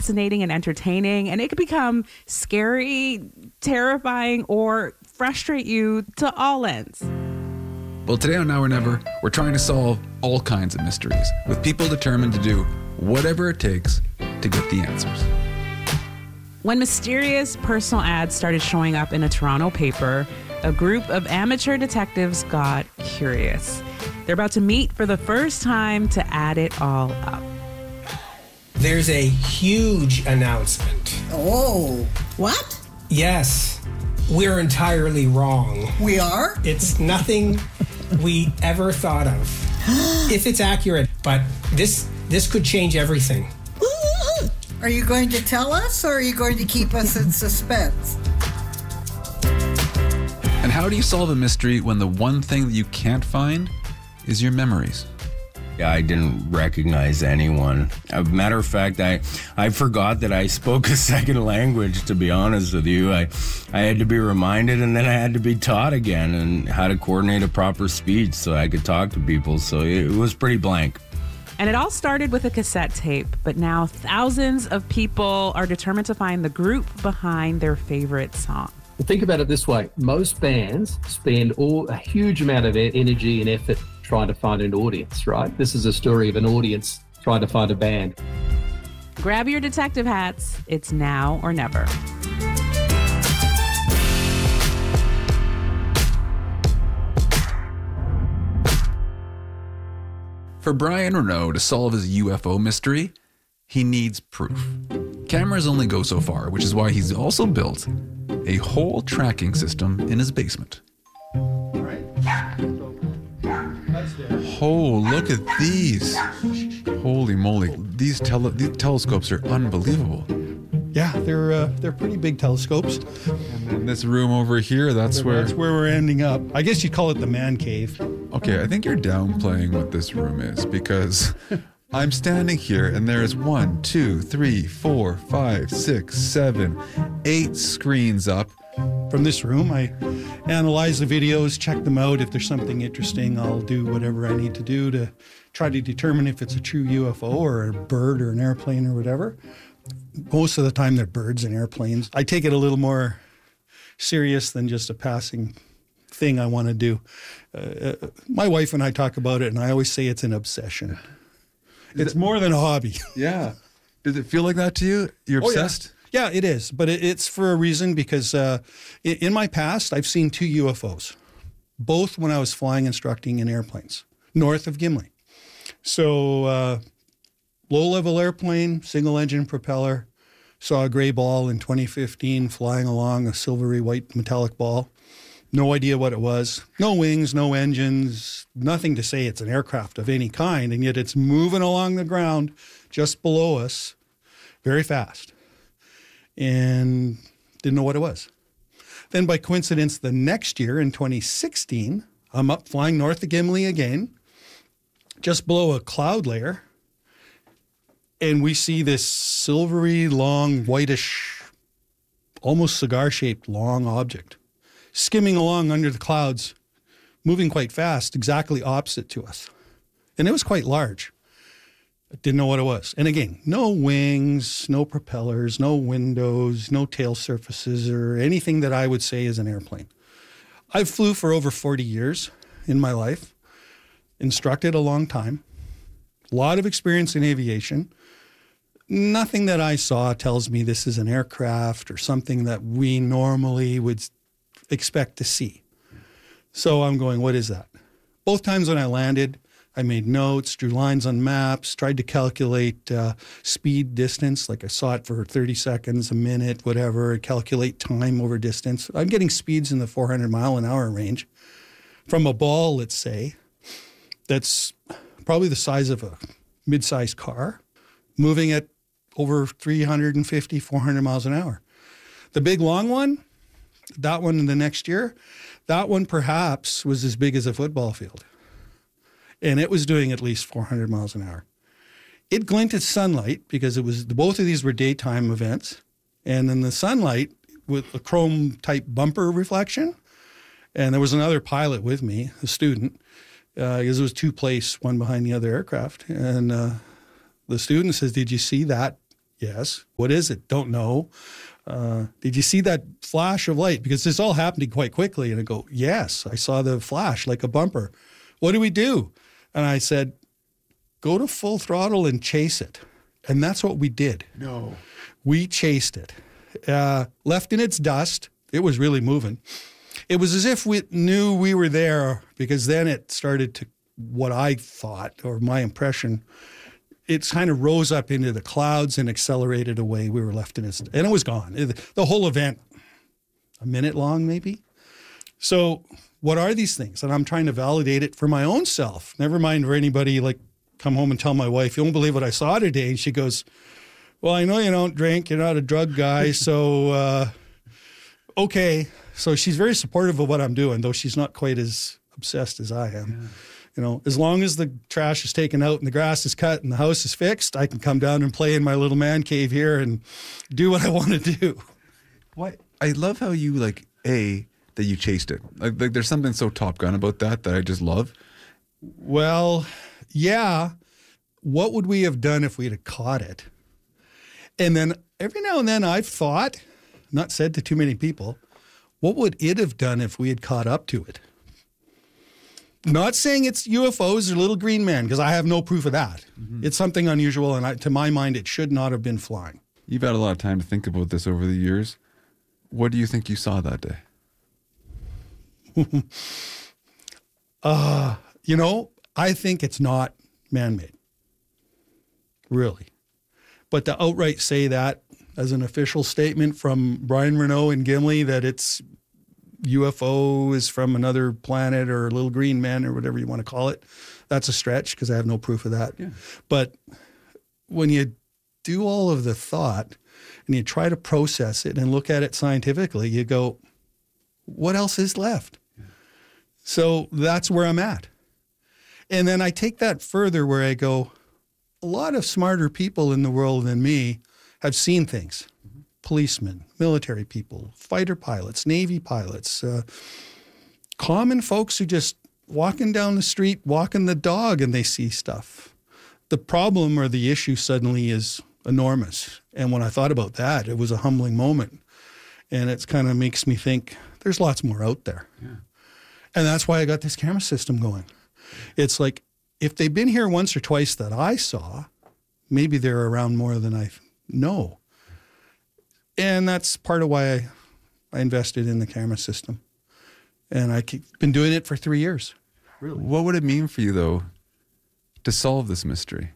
fascinating and entertaining, and it could become scary, terrifying, or frustrate you to all ends. Well, today on Now or Never, we're trying to solve all kinds of mysteries with people determined to do whatever it takes to get the answers. When mysterious personal ads started showing up in a Toronto paper, a group of amateur detectives got curious. They're about to meet for the first time to add it all up. There's a huge announcement. Oh, what? Yes, we're entirely wrong. We are? It's nothing we ever thought of. If it's accurate, but this could change everything. Are you going to tell us, or are you going to keep us in suspense? And how do you solve a mystery when the one thing that you can't find is your memories? Yeah, I didn't recognize anyone. As a matter of fact, I forgot that I spoke a second language, to be honest with you. I had to be reminded, and then I had to be taught again and how to coordinate a proper speech so I could talk to people. So it was pretty blank. And it all started with a cassette tape, but now thousands of people are determined to find the group behind their favorite song. Well, think about it this way. Most bands spend a huge amount of energy and effort trying to find an audience, right? This is a story of an audience trying to find a band. Grab your detective hats. It's now or never. For Brian Renaud to solve his UFO mystery, he needs proof. Cameras only go so far, which is why he's also built a whole tracking system in his basement. Oh, look at these. Holy moly. These telescopes are unbelievable. Yeah, they're pretty big telescopes. And in this room over here, that's where we're ending up. I guess you'd call it the man cave. Okay, I think you're downplaying what this room is, because I'm standing here and there's 1, 2, 3, 4, 5, 6, 7, 8 screens up. From this room, I analyze the videos, check them out. If there's something interesting, I'll do whatever I need to do to try to determine if it's a true UFO or a bird or an airplane or whatever. Most of the time, they're birds and airplanes. I take it a little more serious than just a passing thing I want to do. My wife and I talk about it, and I always say it's an obsession. It's more than a hobby. Yeah. Does it feel like that to you? You're obsessed? Yeah, it is. But it's for a reason, because in my past, I've seen 2 UFOs, both when I was flying instructing in airplanes, north of Gimli. So low-level airplane, single-engine propeller, saw a gray ball in 2015 flying along, a silvery white metallic ball. No idea what it was. No wings, no engines, nothing to say it's an aircraft of any kind, and yet it's moving along the ground just below us very fast. And didn't know what it was. Then by coincidence, the next year in 2016, I'm up flying north of Gimli again, just below a cloud layer, and we see this silvery, long, whitish, almost cigar-shaped long object skimming along under the clouds, moving quite fast, exactly opposite to us. And it was quite large. I didn't know what it was. And again, no wings, no propellers, no windows, no tail surfaces, or anything that I would say is an airplane. I flew for over 40 years in my life, instructed a long time, a lot of experience in aviation. Nothing that I saw tells me this is an aircraft or something that we normally would expect to see. So I'm going, what is that? Both times when I landed, I made notes, drew lines on maps, tried to calculate speed, distance, like I saw it for 30 seconds, a minute, whatever, calculate time over distance. I'm getting speeds in the 400 mile an hour range from a ball, let's say, that's probably the size of a mid-sized car, moving at over 350, 400 miles an hour. The big long one, that one in the next year, that one perhaps was as big as a football field. And it was doing at least 400 miles an hour. It glinted sunlight because both of these were daytime events. And then the sunlight with a chrome type bumper reflection. And there was another pilot with me, a student, because it was 2 place, one behind the other aircraft. And the student says, "Did you see that Yes. What is it? Don't know. Did you see that flash of light? Because this all happened quite quickly. And I go, yes, I saw the flash like a bumper. What do we do? And I said, go to full throttle and chase it. And that's what we did. No. We chased it. Left in its dust. It was really moving. It was as if we knew we were there, because then it started to, what I thought, or my impression, it kind of rose up into the clouds and accelerated away. We were left in its, and it was gone. The whole event, a minute long maybe. So what are these things? And I'm trying to validate it for my own self. Never mind for anybody, like come home and tell my wife, you won't believe what I saw today. And she goes, well, I know you don't drink. You're not a drug guy. So, okay. So she's very supportive of what I'm doing, though she's not quite as obsessed as I am. Yeah. You know, as long as the trash is taken out and the grass is cut and the house is fixed, I can come down and play in my little man cave here and do what I want to do. What? I love how you that you chased it. Like there's something so Top Gun about that I just love. Well, yeah. What would we have done if we had caught it? And then every now and then I've thought, not said to too many people, what would it have done if we had caught up to it? Not saying it's UFOs or little green men, because I have no proof of that. Mm-hmm. It's something unusual, and to my mind, it should not have been flying. You've had a lot of time to think about this over the years. What do you think you saw that day? I think it's not man-made. Really. But to outright say that as an official statement from Brian Renault in Gimli that it's UFO is from another planet or little green men or whatever you want to call it, that's a stretch because I have no proof of that. Yeah. But when you do all of the thought and you try to process it and look at it scientifically, you go, what else is left? Yeah. So that's where I'm at. And then I take that further where I go, a lot of smarter people in the world than me have seen things. Policemen, military people, fighter pilots, Navy pilots, common folks who just walking down the street, walking the dog, and they see stuff. The problem or the issue suddenly is enormous. And when I thought about that, it was a humbling moment. And it kind of makes me think there's lots more out there. Yeah. And that's why I got this camera system going. It's like, if they've been here once or twice that I saw, maybe they're around more than I know. And that's part of why I invested in the camera system. And I've been doing it for 3 years. Really. What would it mean for you, though, to solve this mystery?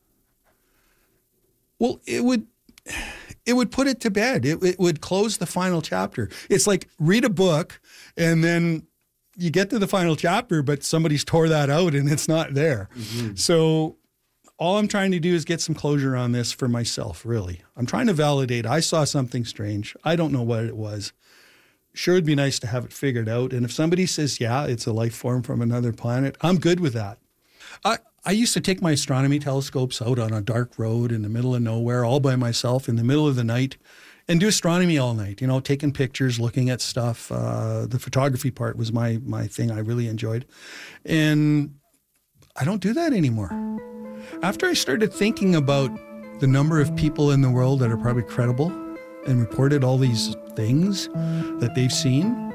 Well, it would put it to bed. It would close the final chapter. It's like read a book and then you get to the final chapter, but somebody's tore that out and it's not there. Mm-hmm. So all I'm trying to do is get some closure on this for myself, really. I'm trying to validate. I saw something strange. I don't know what it was. Sure, it'd be nice to have it figured out. And if somebody says, yeah, it's a life form from another planet, I'm good with that. I used to take my astronomy telescopes out on a dark road in the middle of nowhere, all by myself in the middle of the night, and do astronomy all night, taking pictures, looking at stuff. The photography part was my thing I really enjoyed. And I don't do that anymore. After I started thinking about the number of people in the world that are probably credible and reported all these things that they've seen,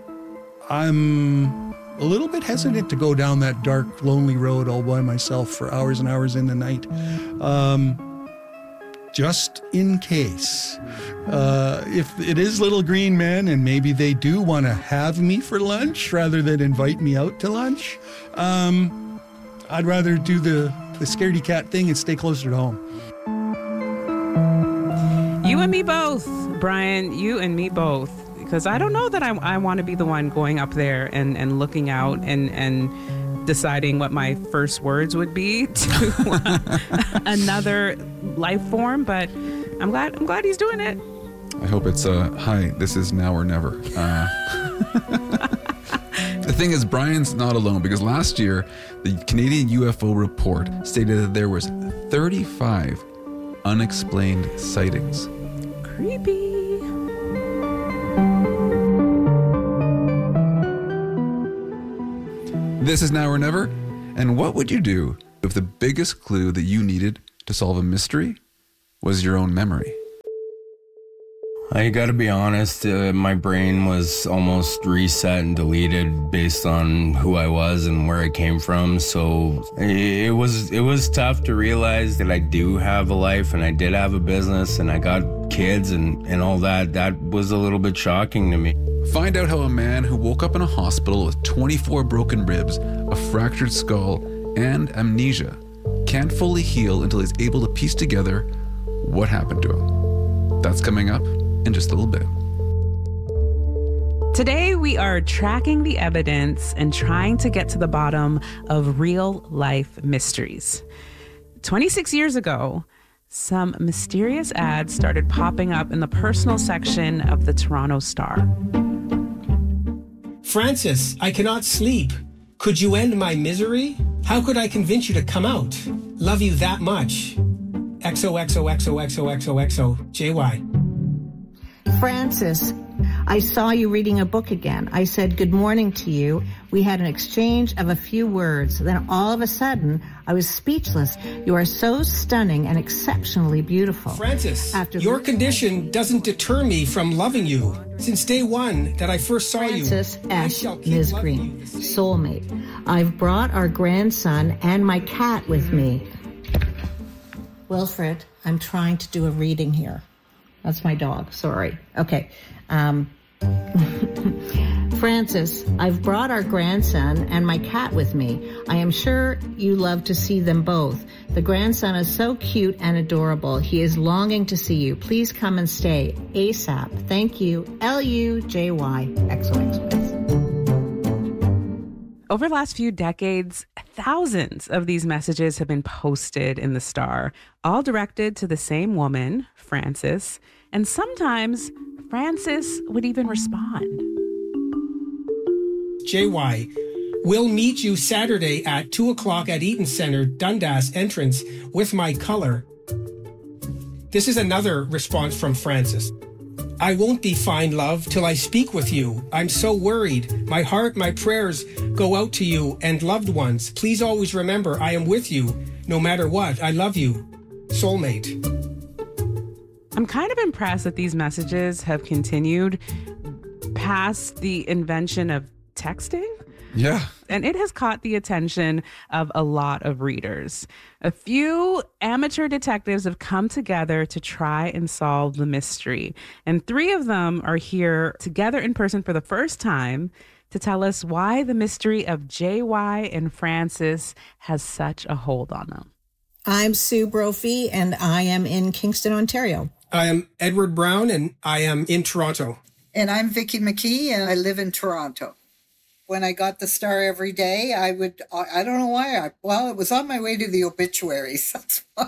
I'm a little bit hesitant to go down that dark, lonely road all by myself for hours and hours in the night. Just in case. If it is little green men and maybe they do want to have me for lunch rather than invite me out to lunch, I'd rather do the scaredy cat thing and stay closer to home. You and me both, Brian. You and me both. Because I don't know that I want to be the one going up there and looking out and deciding what my first words would be to another life form. But I'm glad he's doing it. I hope it's hi, this is now or never. The thing is, Brian's not alone, because last year, the Canadian UFO report stated that there was 35 unexplained sightings. Creepy. This is Now or Never. And what would you do if the biggest clue that you needed to solve a mystery was your own memory. I gotta be honest, my brain was almost reset and deleted based on who I was and where I came from. So it was tough to realize that I do have a life and I did have a business and I got kids and all that. That was a little bit shocking to me. Find out how a man who woke up in a hospital with 24 broken ribs, a fractured skull, and amnesia can't fully heal until he's able to piece together what happened to him. That's coming up in just a little bit. Today, we are tracking the evidence and trying to get to the bottom of real-life mysteries. 26 years ago, some mysterious ads started popping up in the personal section of the Toronto Star. Francis, I cannot sleep. Could you end my misery? How could I convince you to come out? Love you that much. XOXOXOXOXOXO JY. Francis, I saw you reading a book again. I said good morning to you. We had an exchange of a few words. Then all of a sudden, I was speechless. You are so stunning and exceptionally beautiful. Francis, your condition doesn't deter me from loving you. Since day one that I first saw Francis you, S. Ms. Green, soulmate. I've brought our grandson and my cat with me. Wilfred, I'm trying to do a reading here. That's my dog, sorry. Okay. Francis, I've brought our grandson and my cat with me. I am sure you love to see them both. The grandson is so cute and adorable. He is longing to see you. Please come and stay ASAP. Thank you. LUJY XOXO. Over the last few decades, thousands of these messages have been posted in the Star, all directed to the same woman, Francis, and sometimes Francis would even respond. JY, we'll meet you Saturday at 2 o'clock at Eaton Centre, Dundas entrance with my color. This is another response from Francis. I won't be fine, love, till I speak with you. I'm so worried. My heart, my prayers go out to you and loved ones. Please always remember I am with you no matter what. I love you. Soulmate. I'm kind of impressed that these messages have continued past the invention of texting. Yeah. And it has caught the attention of a lot of readers. A few amateur detectives have come together to try and solve the mystery. And 3 of them are here together in person for the first time to tell us why the mystery of JY and Francis has such a hold on them. I'm Sue Brophy, and I am in Kingston, Ontario. I am Edward Brown, and I am in Toronto. And I'm Vicky McKee, and I live in Toronto. When I got the Star every day, I don't know why. It was on my way to the obituaries. That's why.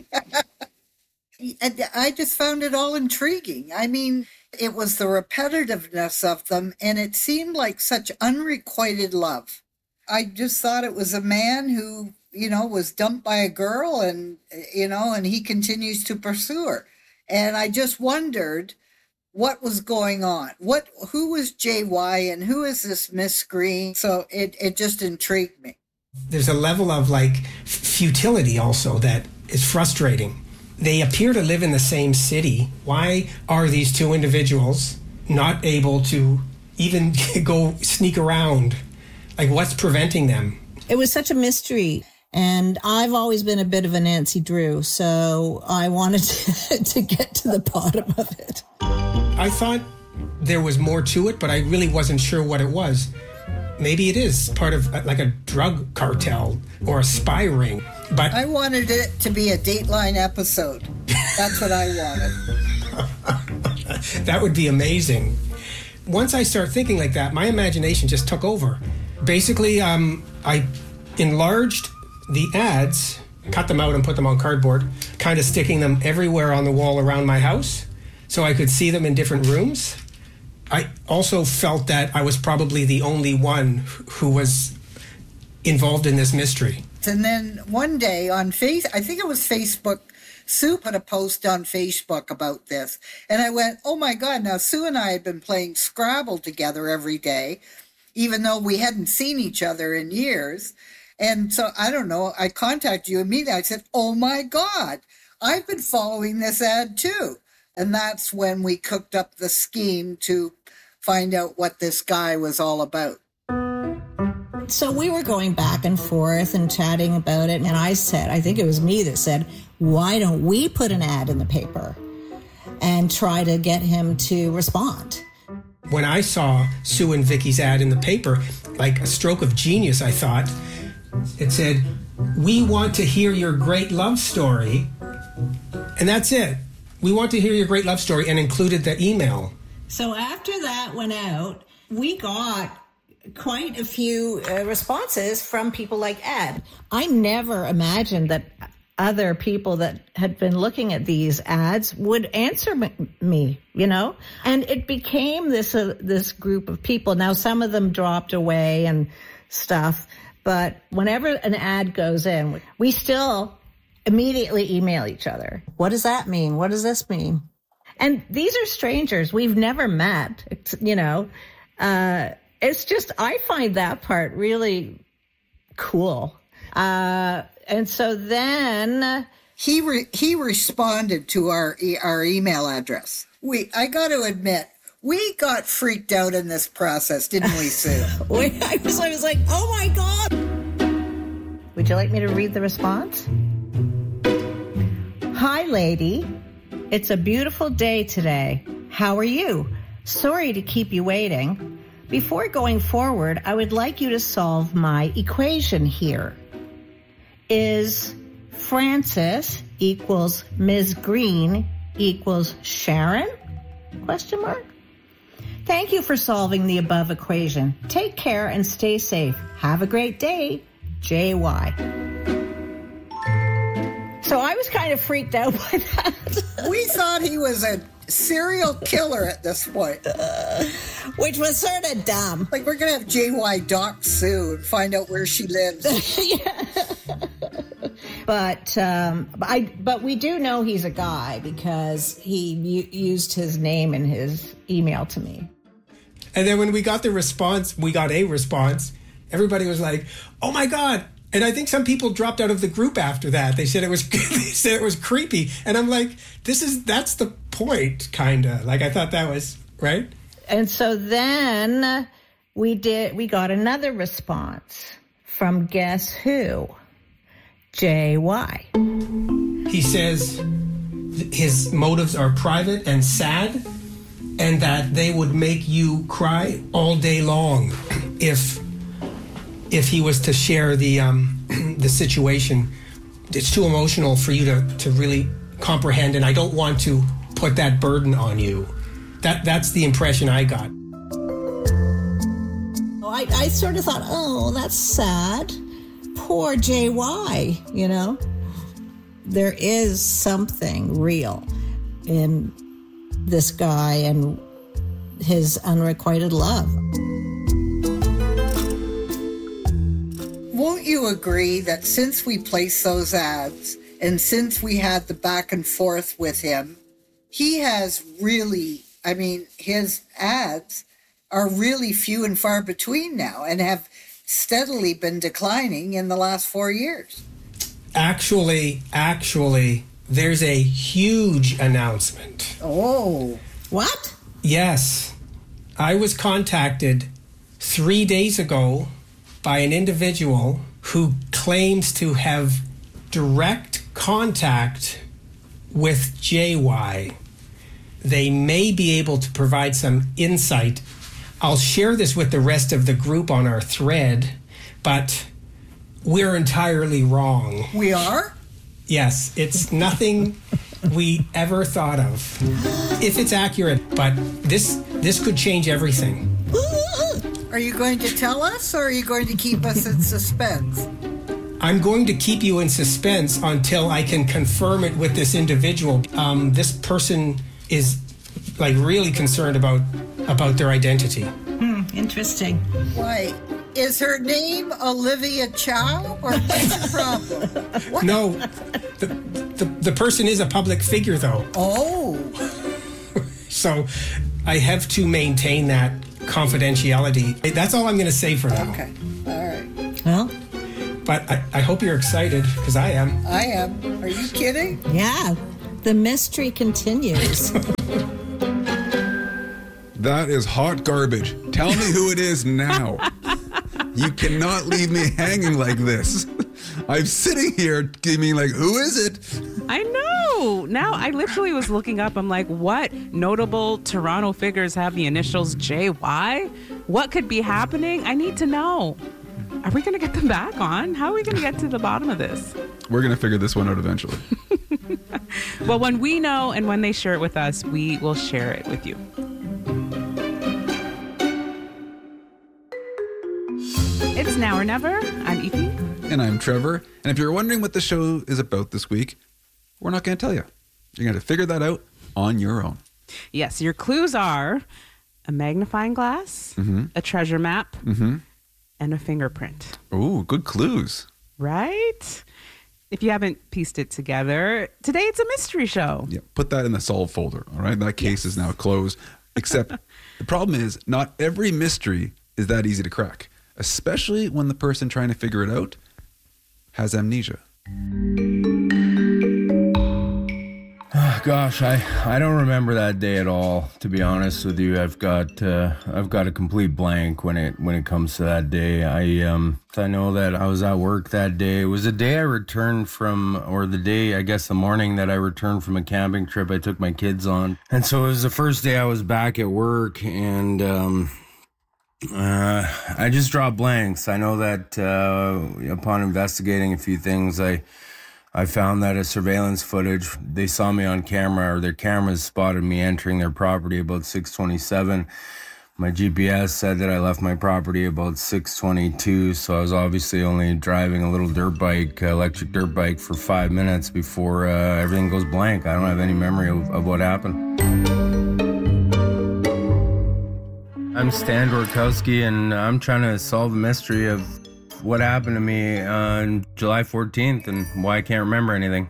And I just found it all intriguing. I mean, it was the repetitiveness of them, and it seemed like such unrequited love. I just thought it was a man who, was dumped by a girl and he continues to pursue her. And I just wondered what was going on. Who was JY and who is this Miss Green? So it just intrigued me. There's a level of futility also that is frustrating. They appear to live in the same city. Why are these 2 individuals not able to even go sneak around? What's preventing them? It was such a mystery. And I've always been a bit of a Nancy Drew, so I wanted to get to the bottom of it. I thought there was more to it, but I really wasn't sure what it was. Maybe it is part of a drug cartel or a spy ring. But I wanted it to be a Dateline episode. That's what I wanted. That would be amazing. Once I start thinking like that, my imagination just took over. Basically, I enlarged the ads, cut them out and put them on cardboard, kind of sticking them everywhere on the wall around my house so I could see them in different rooms. I also felt that I was probably the only one who was involved in this mystery. And then one day on I think it was Facebook, Sue put a post on Facebook about this. And I went, oh my God, now Sue and I had been playing Scrabble together every day, even though we hadn't seen each other in years. And so, I don't know, I contacted you immediately. I said, oh my God, I've been following this ad too. And that's when we cooked up the scheme to find out what this guy was all about. So we were going back and forth and chatting about it. And I said, I think it was me that said, why don't we put an ad in the paper and try to get him to respond? When I saw Sue and Vicky's ad in the paper, like a stroke of genius, I thought, it said, we want to hear your great love story. And that's it. We want to hear your great love story, and included the email. So after that went out, we got quite a few responses from people like Ed. I never imagined that other people that had been looking at these ads would answer me, you know? And it became this group of people. Now, some of them dropped away and stuff, but whenever an ad goes in, we still immediately email each other. What does that mean? What does this mean? And these are strangers we've never met, you know? It's just, I find that part really cool. And so then he responded to our email address. I got to admit, we got freaked out in this process, didn't we, Sue? I was like, oh my God. Would you like me to read the response? Hi, lady. It's a beautiful day today. How are you? Sorry to keep you waiting. Before going forward, I would like you to solve my equation here. Is Francis equals Ms. Green equals Sharon? Question mark. Thank you for solving the above equation. Take care and stay safe. Have a great day. JY. So I was kind of freaked out by that. We thought he was a serial killer at this point. Which was sort of dumb. Like, we're going to have JY doc Sue and find out where she lives. Yeah. But we do know he's a guy because he used his name in his email to me. And then when we got a response, everybody was like, oh my God. And I think some people dropped out of the group after that. They said it was creepy. And I'm like, that's the point, kind of. Like, I thought that was, right? And so then we got another response from guess who? JY. He says his motives are private and sad, and that they would make you cry all day long if he was to share the situation. It's too emotional for you to really comprehend, and I don't want to put that burden on you. That's the impression I got. I sort of thought, oh, that's sad. Poor JY, you know. There is something real in this guy and his unrequited love. Won't you agree that since we placed those ads and since we had the back and forth with him, he has really, his ads are really few and far between now and have steadily been declining in the last 4 years. Actually, there's a huge announcement. Oh. What? Yes. I was contacted 3 days ago by an individual who claims to have direct contact with JY. They may be able to provide some insight. I'll share this with the rest of the group on our thread, but we're entirely wrong. We are? Yes, it's nothing we ever thought of. If it's accurate, but this could change everything. Are you going to tell us, or are you going to keep us in suspense? I'm going to keep you in suspense until I can confirm it with this individual. This person is really concerned about their identity. Interesting. Why? Is her name Olivia Chow, or what's the problem? What? No, the person is a public figure, though. Oh. So I have to maintain that confidentiality. That's all I'm going to say for now. Okay. All right. Well, But I hope you're excited, because I am. I am. Are you kidding? Yeah, the mystery continues. That is hot garbage. Tell me who it is now. You cannot leave me hanging like this. I'm sitting here being like, who is it? I know. Now I literally was looking up. I'm like, what notable Toronto figures have the initials JY? What could be happening? I need to know. Are we going to get them back on? How are we going to get to the bottom of this? We're going to figure this one out eventually. Well, when we know and when they share it with us, we will share it with you. It's Now or Never. I'm Evie. And I'm Trevor. And if you're wondering what the show is about this week, we're not going to tell you. You're going to figure that out on your own. Yes, your clues are a magnifying glass, a treasure map, and a fingerprint. Ooh, good clues. Right? If you haven't pieced it together, today it's a mystery show. Yeah, put that in the solve folder, all right? That case is now closed. Except the problem is not every mystery is that easy to crack, especially when the person trying to figure it out has amnesia. Gosh, I don't remember that day at all. To be honest with you, I've got a complete blank when it comes to that day. I know that I was at work that day. It was the day I returned from, or the day, I guess the morning that I returned from a camping trip I took my kids on, and so it was the first day I was back at work, and I just dropped blanks. I know that upon investigating a few things, I found that a surveillance footage, they saw me on camera, or their cameras spotted me entering their property about 6:27. My GPS said that I left my property about 6:22, so I was obviously only driving a little dirt bike, electric dirt bike, for 5 minutes before everything goes blank. I don't have any memory of what happened. I'm Stan Dworkowski, and I'm trying to solve the mystery of what happened to me on July 14th and why I can't remember anything.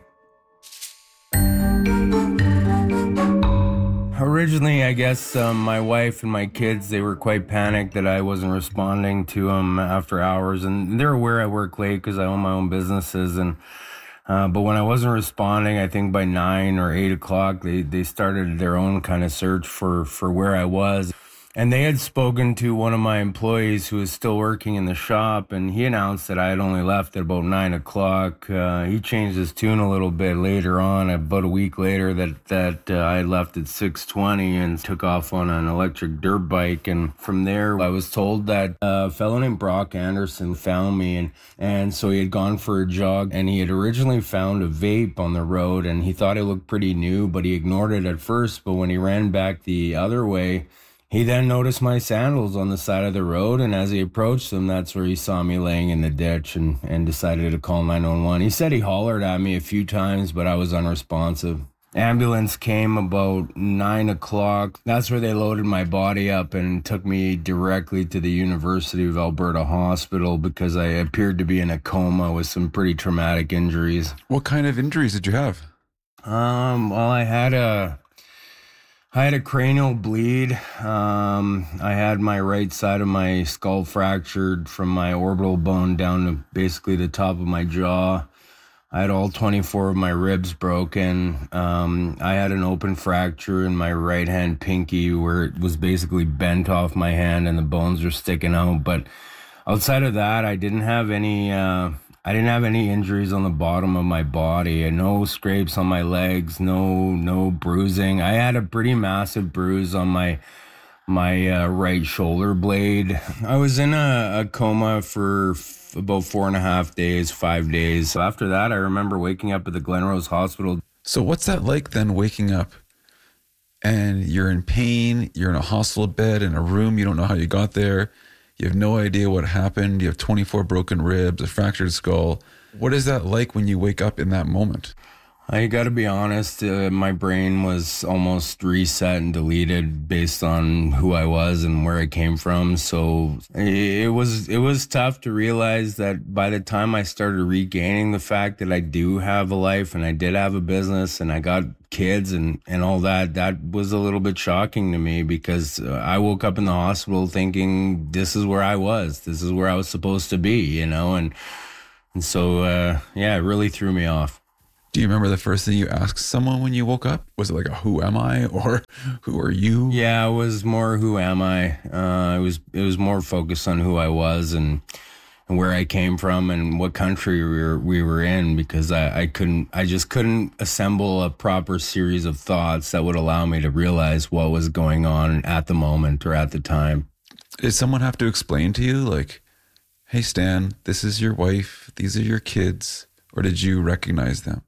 Originally, I guess my wife and my kids, they were quite panicked that I wasn't responding to them after hours, and they're aware I work late because I own my own businesses, and but when I wasn't responding, I think by 9 or 8 o'clock, they started their own kind of search for where I was. And they had spoken to one of my employees who was still working in the shop, and he announced that I had only left at about 9 o'clock. He changed his tune a little bit later on, about a week later, that I had left at 6:20 and took off on an electric dirt bike. And from there, I was told that a fellow named Brock Anderson found me, and so he had gone for a jog, and he had originally found a vape on the road, and he thought it looked pretty new, but he ignored it at first. But when he ran back the other way, he then noticed my sandals on the side of the road, and as he approached them, that's where he saw me laying in the ditch and decided to call 911. He said he hollered at me a few times, but I was unresponsive. Ambulance came about 9 o'clock. That's where they loaded my body up and took me directly to the University of Alberta Hospital because I appeared to be in a coma with some pretty traumatic injuries. What kind of injuries did you have? Well, I had a cranial bleed. I had my right side of my skull fractured from my orbital bone down to basically the top of my jaw. I had all 24 of my ribs broken. I had an open fracture in my right hand pinky where it was basically bent off my hand and the bones were sticking out. But outside of that, I didn't have any injuries on the bottom of my body, and no scrapes on my legs, no bruising. I had a pretty massive bruise on my right shoulder blade. I was in a coma for about 4.5 days, 5 days. After that, I remember waking up at the Glenrose Hospital. So what's that like then, waking up and you're in pain, you're in a hospital bed in a room, you don't know how you got there, you have no idea what happened, you have 24 broken ribs, a fractured skull. What is that like when you wake up in that moment? I gotta be honest, my brain was almost reset and deleted based on who I was and where I came from. So it was tough to realize that by the time I started regaining the fact that I do have a life and I did have a business and I got kids and all that was a little bit shocking to me, because I woke up in the hospital thinking this is where I was supposed to be, and And so, it really threw me off. Do you remember the first thing you asked someone when you woke up? Was it like a who am I or who are you? Yeah, it was more who am I. It was more focused on who I was and where I came from and what country we were in, because I just couldn't assemble a proper series of thoughts that would allow me to realize what was going on at the moment or at the time. Did someone have to explain to you, like, hey, Stan, this is your wife, these are your kids, or did you recognize them?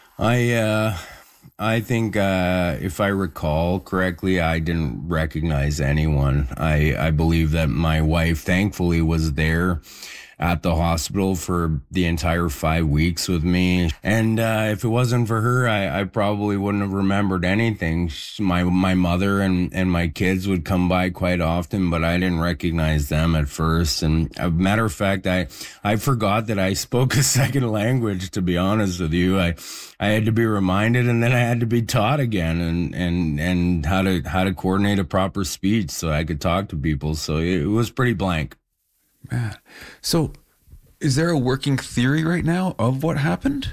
I think if I recall correctly, I didn't recognize anyone. I believe that my wife, thankfully, was there at the hospital for the entire 5 weeks with me. And if it wasn't for her, I probably wouldn't have remembered anything. My mother and my kids would come by quite often, but I didn't recognize them at first. And a matter of fact, I forgot that I spoke a second language, to be honest with you. I had to be reminded, and then I had to be taught again and how to coordinate a proper speech so I could talk to people. So it was pretty blank. Man. So is there a working theory right now of what happened?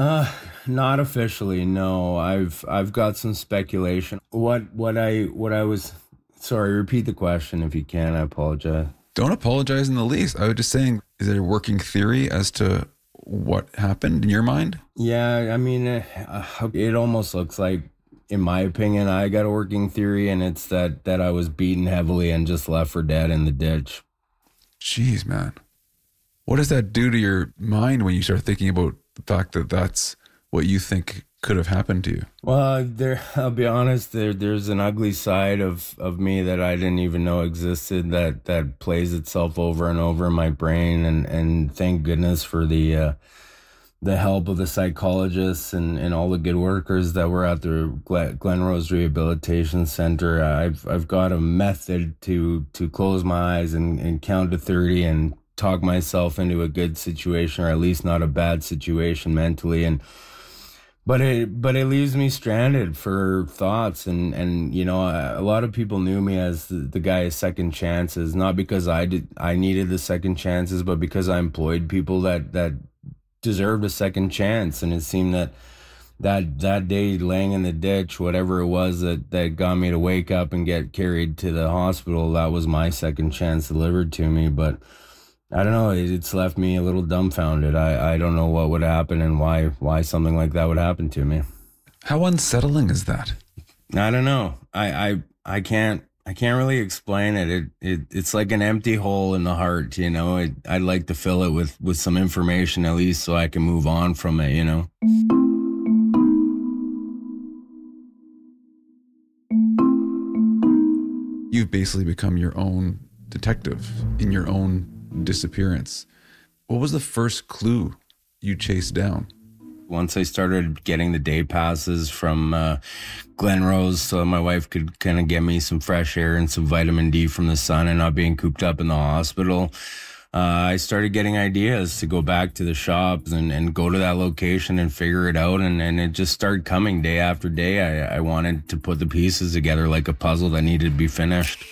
Not officially, no. I've got some speculation. What I was, sorry, repeat the question if you can. I apologize. Don't apologize in the least. I was just saying, is there a working theory as to what happened in your mind? Yeah, I mean, it almost looks like, in my opinion, I got a working theory, and it's that I was beaten heavily and just left for dead in the ditch. Jeez, man. What does that do to your mind when you start thinking about the fact that that's what you think could have happened to you? Well, I'll be honest, there's an ugly side of me that I didn't even know existed that plays itself over and over in my brain. And thank goodness for the help of the psychologists and all the good workers that were at the Glenrose Rehabilitation Center. I've got a method to close my eyes and count to 30 and talk myself into a good situation, or at least not a bad situation mentally. But it leaves me stranded for thoughts. And you know, a lot of people knew me as the guy of second chances, not because I needed the second chances, but because I employed people that deserved a second chance. And it seemed that day laying in the ditch, whatever it was that got me to wake up and get carried to the hospital, that was my second chance delivered to me. But I don't know, it's left me a little dumbfounded. I don't know what would happen and why something like that would happen to me. How unsettling is that? I don't know. I can't really explain it. It's like an empty hole in the heart, you know. I'd like to fill it with some information at least so I can move on from it, you know. You've basically become your own detective in your own disappearance. What was the first clue you chased down? Once I started getting the day passes from Glenrose so my wife could kind of get me some fresh air and some vitamin D from the sun and not being cooped up in the hospital, I started getting ideas to go back to the shops and go to that location and figure it out. And it just started coming day after day. I wanted to put the pieces together like a puzzle that needed to be finished.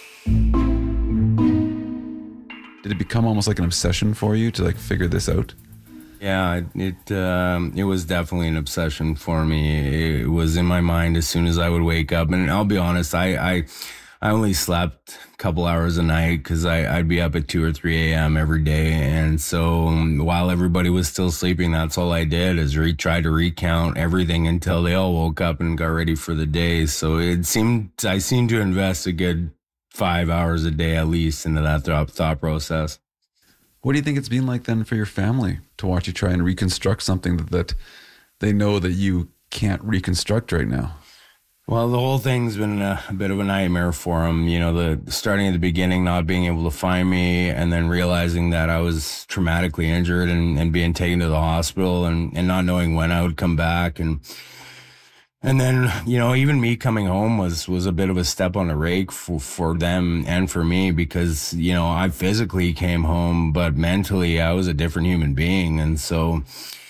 Did it become almost like an obsession for you to like figure this out? Yeah, it was definitely an obsession for me. It was in my mind as soon as I would wake up. And I'll be honest, I only slept a couple hours a night because I'd be up at 2 or 3 a.m. every day. And so while everybody was still sleeping, that's all I did is try to recount everything until they all woke up and got ready for the day. So I seemed to invest a good 5 hours a day at least into that thought process. What do you think it's been like then for your family to watch you try and reconstruct something that they know that you can't reconstruct right now? Well, the whole thing's been a bit of a nightmare for them. You know, the starting at the beginning, not being able to find me, and then realizing that I was traumatically injured and being taken to the hospital and not knowing when I would come back. And then, you know, even me coming home was a bit of a step on the rake for them and for me because, you know, I physically came home, but mentally I was a different human being. And so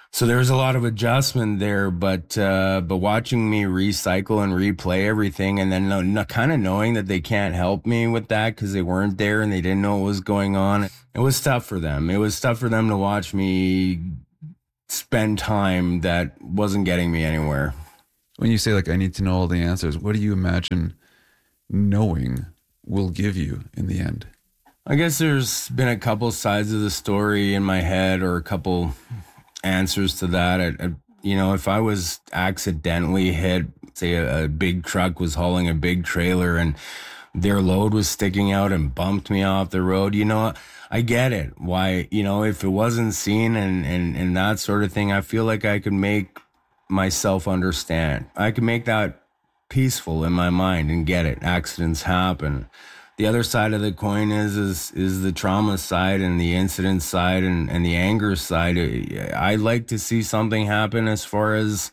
So there's a lot of adjustment there, but watching me recycle and replay everything, and then kind of knowing that they can't help me with that because they weren't there and they didn't know what was going on, it was tough for them. It was tough for them to watch me spend time that wasn't getting me anywhere. When you say, like, I need to know all the answers, what do you imagine knowing will give you in the end? I guess there's been a couple sides of the story in my head, or a couple answers to that. You know, if I was accidentally hit, say a big truck was hauling a big trailer and their load was sticking out and bumped me off the road, you know, I get it. Why, you know, if it wasn't seen and that sort of thing, I feel like I could make myself understand. I could make that peaceful in my mind and get it. Accidents happen. The other side of the coin is the trauma side and the incident side and the anger side. I like to see something happen as far as,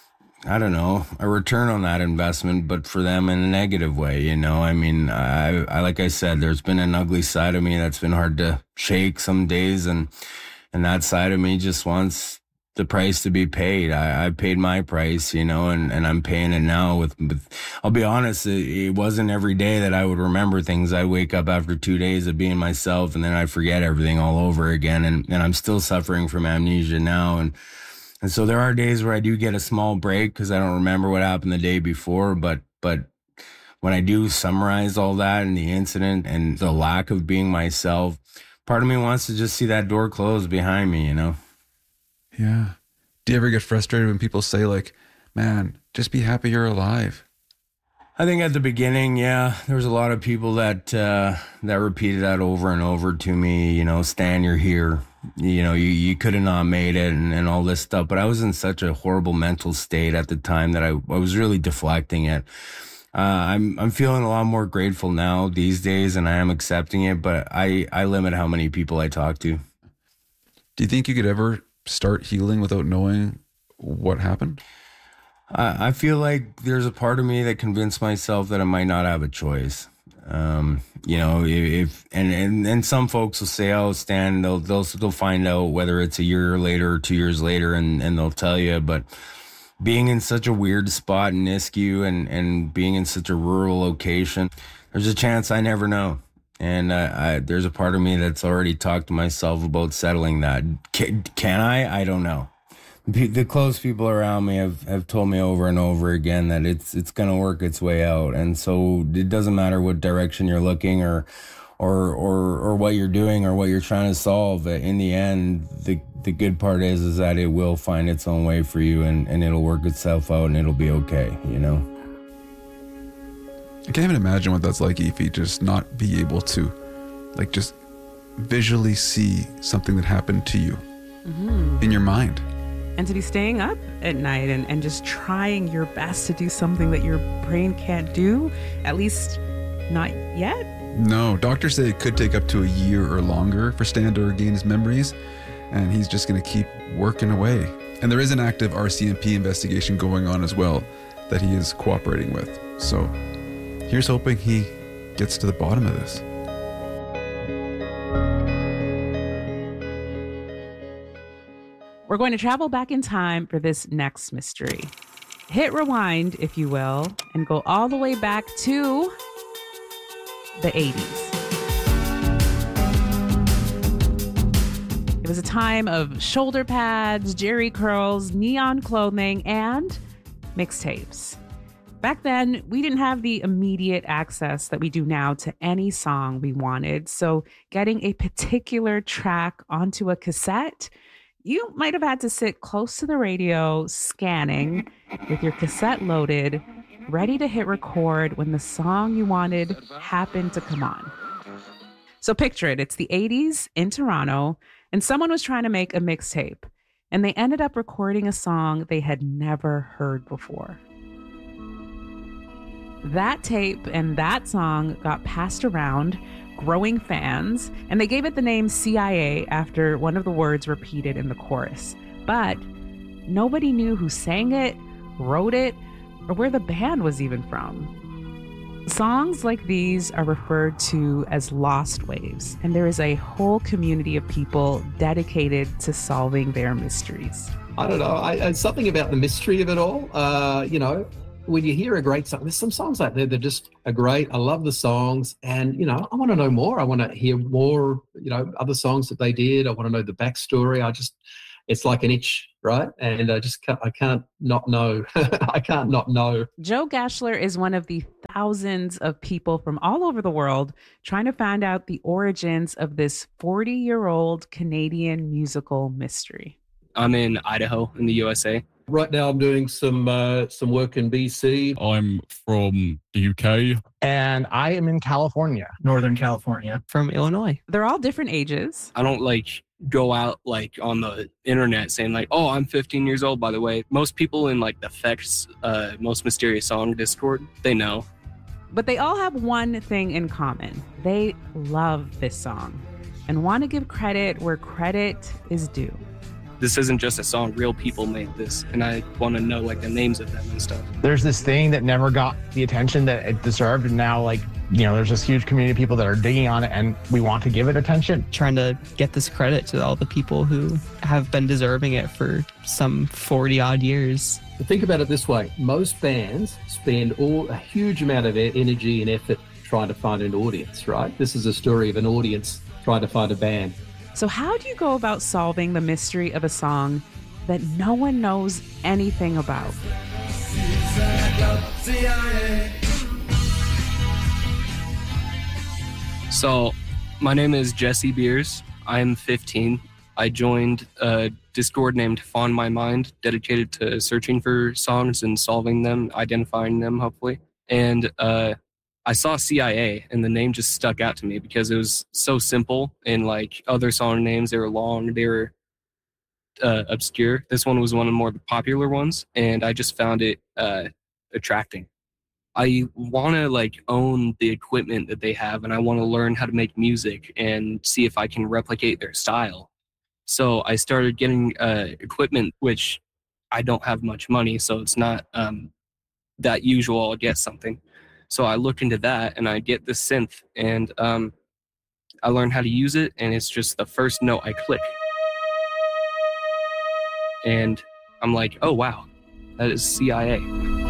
I don't know, a return on that investment, but for them in a negative way, you know? I mean, I like I said, there's been an ugly side of me that's been hard to shake some days, and that side of me just wants the price to be paid. I paid my price, you know, and I'm paying it now with I'll be honest, it wasn't every day that I would remember things. I wake up after 2 days of being myself and then I forget everything all over again. And I'm still suffering from amnesia now. And so there are days where I do get a small break because I don't remember what happened the day before. But when I do summarize all that and the incident and the lack of being myself, part of me wants to just see that door close behind me, you know? Yeah. Do you ever get frustrated when people say, like, man, just be happy you're alive? I think at the beginning, yeah, there was a lot of people that repeated that over and over to me, you know, Stan, you're here. You know, you could have not made it and all this stuff. But I was in such a horrible mental state at the time that I was really deflecting it. I'm feeling a lot more grateful now these days, and I am accepting it, but I limit how many people I talk to. Do you think you could ever start healing without knowing what happened? I feel like there's a part of me that convinced myself that I might not have a choice. You know, if some folks will say, "Oh, Stan," they'll find out whether it's a year later or 2 years later, and they'll tell you. But being in such a weird spot in Nisku and being in such a rural location, there's a chance I never know. And there's a part of me that's already talked to myself about settling that. Can I? I don't know. The close people around me have told me over and over again that it's going to work its way out. And so it doesn't matter what direction you're looking or what you're doing or what you're trying to solve. In the end, the good part is that it will find its own way for you, and it'll work itself out, and it'll be okay, you know? I can't even imagine what that's like, Aoife, just not be able to, like, just visually see something that happened to you in your mind. And to be staying up at night and just trying your best to do something that your brain can't do, at least not yet. No, doctors say it could take up to a year or longer for Stan to regain his memories, and he's just going to keep working away. And there is an active RCMP investigation going on as well that he is cooperating with. So here's hoping he gets to the bottom of this. We're going to travel back in time for this next mystery. Hit rewind, if you will, and go all the way back to the 80s. It was a time of shoulder pads, jerry curls, neon clothing, and mixtapes. Back then, we didn't have the immediate access that we do now to any song we wanted. So getting a particular track onto a cassette, you might have had to sit close to the radio, scanning, with your cassette loaded, ready to hit record when the song you wanted happened to come on. So picture it, it's the 80s in Toronto, and someone was trying to make a mixtape, and they ended up recording a song they had never heard before. That tape and that song got passed around, growing fans, and they gave it the name CIA after one of the words repeated in the chorus. But nobody knew who sang it, wrote it, or where the band was even from. Songs like these are referred to as lost waves, and there is a whole community of people dedicated to solving their mysteries. I don't know. Something about the mystery of it all. When you hear a great song, there's some songs out there that just are great. I love the songs, and I want to know more. I want to hear more. Other songs that they did. I want to know the backstory. It's like an itch, right? And I can't not know. I can't not know. Joe Gashler is one of the thousands of people from all over the world trying to find out the origins of this 40-year-old Canadian musical mystery. I'm in Idaho in the USA. Right now I'm doing some work in BC. I'm from the UK. And I am in California, Northern California. From Illinois. They're all different ages. I don't go out on the internet saying oh, I'm 15 years old, by the way. Most people in the Fex Most Mysterious Song Discord, they know. But they all have one thing in common. They love this song and want to give credit where credit is due. This isn't just a song, real people made this, and I want to know the names of them and stuff. There's this thing that never got the attention that it deserved, and now there's this huge community of people that are digging on it, and we want to give it attention. Trying to get this credit to all the people who have been deserving it for some 40 odd years. Think about it this way. Most bands spend a huge amount of energy and effort trying to find an audience, right? This is a story of an audience trying to find a band. So how do you go about solving the mystery of a song that no one knows anything about? So, my name is Jesse Beers. I'm 15. I joined a Discord named Fawn My Mind, dedicated to searching for songs and solving them, identifying them, hopefully. And I saw CIA, and the name just stuck out to me because it was so simple. And other song names, they were long, they were obscure. This one was one of the more popular ones, and I just found it attracting. I want to own the equipment that they have, and I want to learn how to make music and see if I can replicate their style. So I started getting equipment, which I don't have much money, so it's not that usual. I'll get something. So I looked into that, and I get this synth, and I learned how to use it, and it's just the first note I click. And I'm like, oh, wow, that is CIA.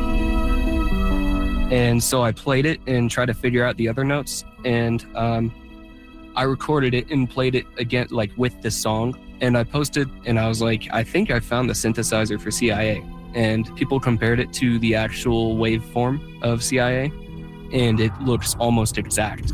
And so I played it and tried to figure out the other notes, and I recorded it and played it again, with this song, and I posted, and I was like, I think I found the synthesizer for CIA. And people compared it to the actual waveform of CIA, and it looks almost exact.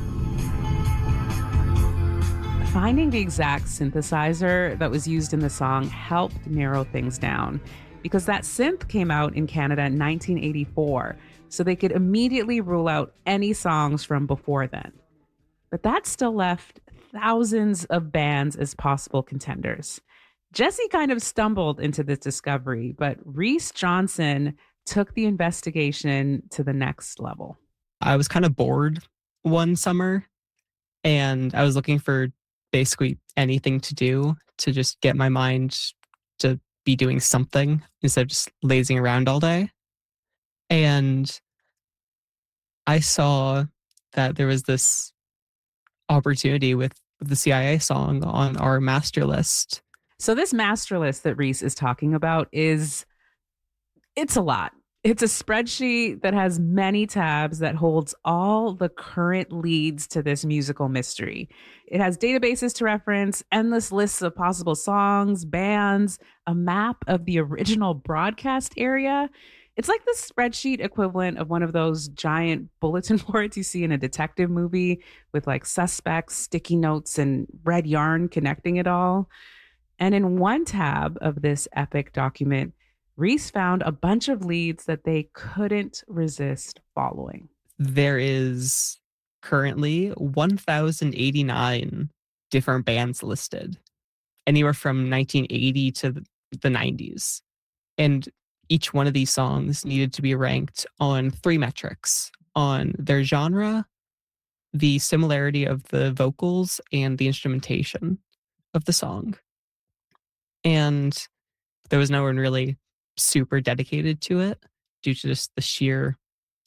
Finding the exact synthesizer that was used in the song helped narrow things down because that synth came out in Canada in 1984, so they could immediately rule out any songs from before then. But that still left thousands of bands as possible contenders. Jesse kind of stumbled into this discovery, but Reese Johnson took the investigation to the next level. I was kind of bored one summer, and I was looking for basically anything to do to just get my mind to be doing something instead of just lazing around all day. And I saw that there was this opportunity with the CIA song on our master list. So this master list that Reese is talking about it's a lot. It's a spreadsheet that has many tabs that holds all the current leads to this musical mystery. It has databases to reference, endless lists of possible songs, bands, a map of the original broadcast area. It's like the spreadsheet equivalent of one of those giant bulletin boards you see in a detective movie with suspects, sticky notes, and red yarn connecting it all. And in one tab of this epic document, Reese found a bunch of leads that they couldn't resist following. There is currently 1,089 different bands listed, anywhere from 1980 to the 90s. And each one of these songs needed to be ranked on 3 metrics: on their genre, the similarity of the vocals, and the instrumentation of the song. And there was no one really super dedicated to it due to just the sheer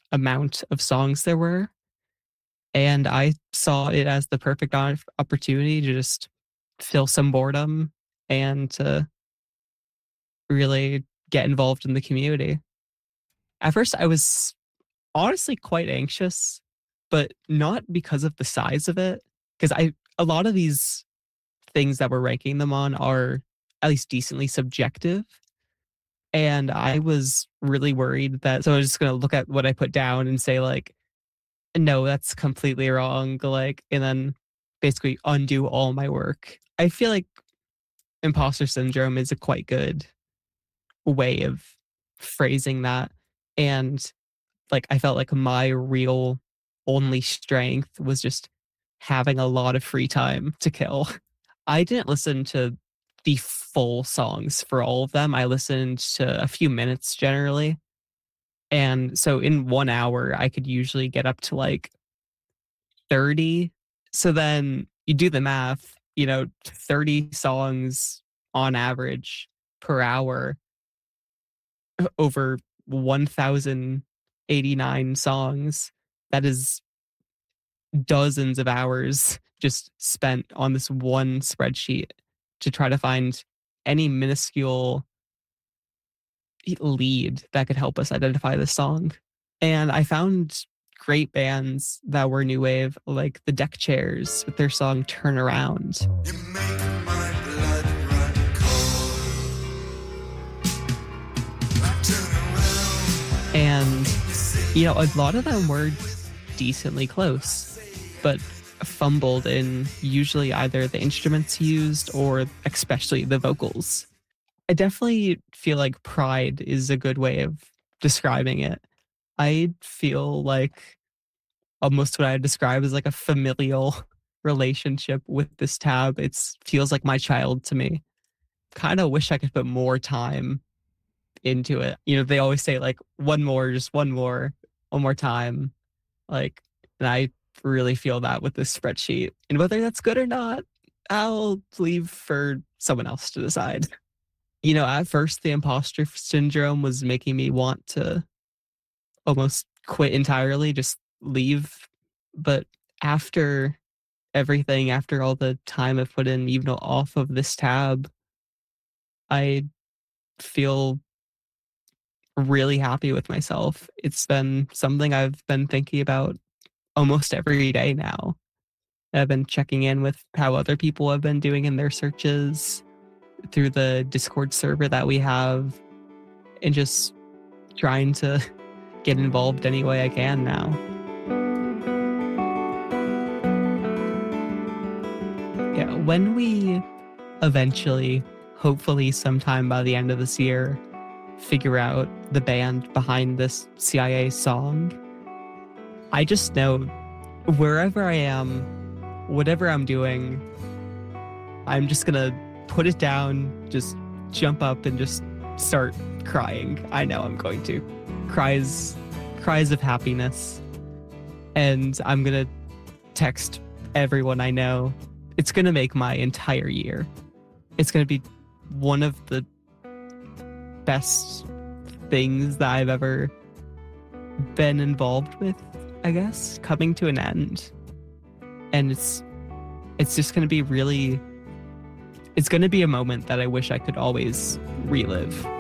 amount of songs there were. And I saw it as the perfect opportunity to just fill some boredom and to really get involved in the community. At first, I was honestly quite anxious, but not because of the size of it. Because a lot of these things that we're ranking them on are at least decently subjective. And I was really worried that, so I was just going to look at what I put down and say like, no, that's completely wrong. Like, and then basically undo all my work. I feel like imposter syndrome is a quite good way of phrasing that. And like, I felt like my real only strength was just having a lot of free time to kill. I didn't listen to the full songs for all of them. I listened to a few minutes generally. And so in 1 hour, I could usually get up to like 30. So then you do the math, 30 songs on average per hour over 1,089 songs. That is dozens of hours just spent on this one spreadsheet to try to find any minuscule lead that could help us identify the song. And I found great bands that were new wave, like the Deck Chairs with their song Turn Around. And, a lot of them were decently close, but fumbled in usually either the instruments used or especially the vocals. I definitely feel like pride is a good way of describing it. I feel like almost what I describe as like a familial relationship with this tab. It feels like my child to me. Kind of wish I could put more time into it. They always say like one more time. Like, and I really feel that with this spreadsheet. And whether that's good or not, I'll leave for someone else to decide. At first the imposter syndrome was making me want to almost quit entirely, just leave. But after everything, after all the time I've put in, even off of this tab, I feel really happy with myself. It's been something I've been thinking about almost every day now. I've been checking in with how other people have been doing in their searches through the Discord server that we have, and just trying to get involved any way I can now. Yeah, when we eventually, hopefully sometime by the end of this year, figure out the band behind this CIA song, I just know wherever I am, whatever I'm doing, I'm just gonna put it down, just jump up and just start crying. I know I'm going to. Cries of happiness. And I'm gonna text everyone I know. It's gonna make my entire year. It's gonna be one of the best things that I've ever been involved with, I guess, coming to an end. And it's just gonna be really, it's gonna be a moment that I wish I could always relive.